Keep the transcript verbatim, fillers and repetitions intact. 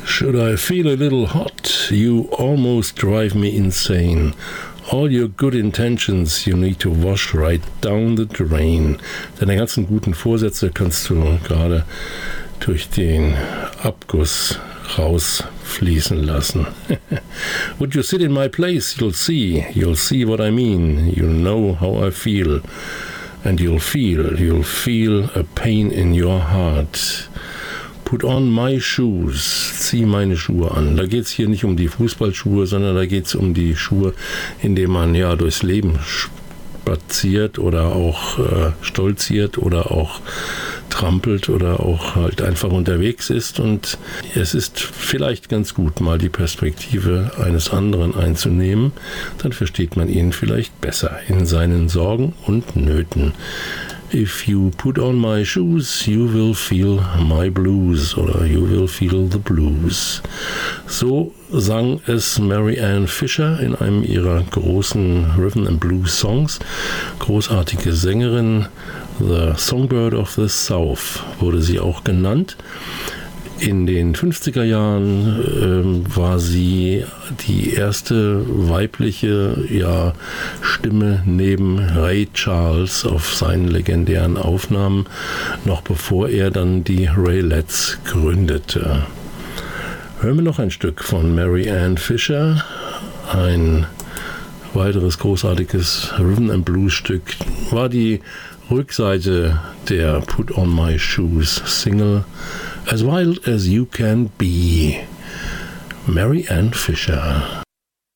Should I feel a little hot, you almost drive me insane. All your good intentions you need to wash right down the drain. Deine ganzen guten Vorsätze kannst du gerade durch den Abguss rausfließen lassen. Would you sit in my place? You'll see. You'll see what I mean. You'll know how I feel. And you'll feel, you'll feel a pain in your heart. Put on my shoes, zieh meine Schuhe an. Da geht es hier nicht um die Fußballschuhe, sondern da geht es um die Schuhe, in denen man ja durchs Leben spaziert oder auch äh, stolziert oder auch trampelt oder auch halt einfach unterwegs ist. Und es ist vielleicht ganz gut, mal die Perspektive eines anderen einzunehmen. Dann versteht man ihn vielleicht besser in seinen Sorgen und Nöten. If you put on my shoes, you will feel my blues oder you will feel the blues. So sang es Mary Ann Fisher in einem ihrer großen Rhythm and Blues Songs. Großartige Sängerin, The Songbird of the South wurde sie auch genannt. In den fünfziger Jahren ähm, war sie die erste weibliche ja, Stimme neben Ray Charles auf seinen legendären Aufnahmen, noch bevor er dann die Raelettes gründete. Hören wir noch ein Stück von Mary Ann Fisher, ein weiteres großartiges Rhythm and Blues Stück, war die Rückseite der Put on My Shoes Single, As Wild as You Can Be, Mary Ann Fisher.